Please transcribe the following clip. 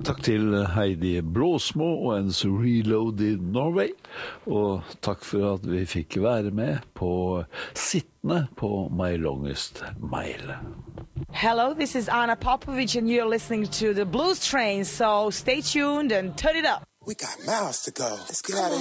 Takk til Heidi Blåsmo og hennes Reloaded Norway, og takk for at vi fikk være med på sittende på My Longest Mile. Hello, this is Anna Popovic and you're listening to the Blues Train, so stay tuned and turn it up. We got miles to go. Let's get out of here.